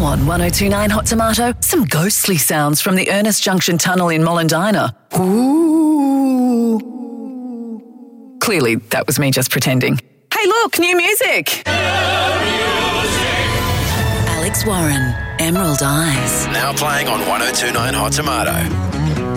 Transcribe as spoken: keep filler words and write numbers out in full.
Now on one oh two nine Hot Tomato, some ghostly sounds from the Ernest Junction Tunnel in Mollendina. Ooh. Clearly, that was me just pretending. Hey, look, new music. Alex Warren, Emerald Eyes. Now playing on one oh two nine Hot Tomato.